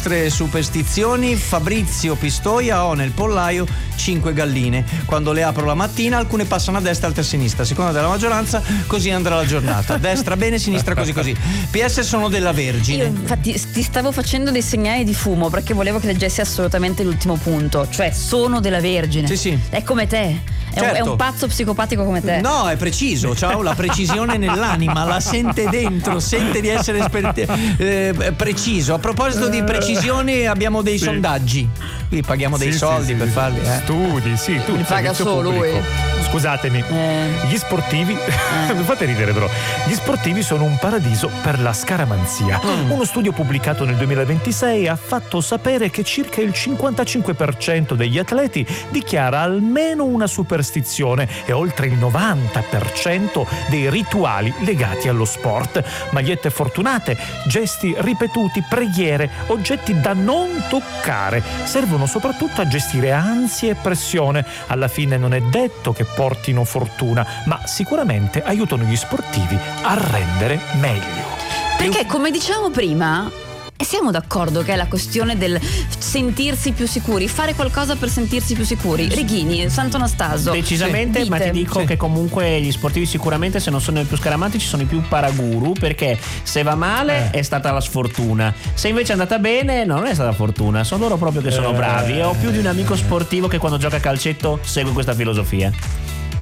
nostre superstizioni, Fabrizio Pistoia: ho nel pollaio 5 galline. Quando le apro la mattina, alcune passano a destra, altre a sinistra. A seconda della maggioranza, così andrà la giornata. Destra bene, sinistra così. PS, sono della Vergine. Io infatti ti stavo facendo dei segnali di fumo perché volevo che leggessi assolutamente l'ultimo punto. Cioè, sono della Vergine. Sì. È come te. È un pazzo psicopatico come te. No, è preciso, c'ha la precisione nell'anima, la sente dentro, sente di essere preciso. A proposito di precisione, abbiamo dei sondaggi. Qui paghiamo dei soldi per farli. Studi, sì, tu. Li paga solo lui. Scusatemi, gli sportivi, mi fate ridere però, gli sportivi sono un paradiso per la scaramanzia. Uno studio pubblicato nel 2026 ha fatto sapere che circa il 55% degli atleti dichiara almeno una superstizione e oltre il 90% dei rituali legati allo sport. Magliette fortunate, gesti ripetuti, preghiere, oggetti da non toccare servono soprattutto a gestire ansie e pressione. Alla fine non è detto che portino fortuna, ma sicuramente aiutano gli sportivi a rendere meglio. Perché, come dicevamo prima, siamo d'accordo che è la questione del sentirsi più sicuri, fare qualcosa per sentirsi più sicuri. Righini, Sant'Anastaso. Decisamente, sì, ma ti dico che comunque gli sportivi sicuramente, se non sono i più scaramantici, sono i più paraguru, perché se va male è stata la sfortuna, se invece è andata bene non è stata fortuna, sono loro proprio che sono bravi. E ho più di un amico sportivo che quando gioca a calcetto segue questa filosofia.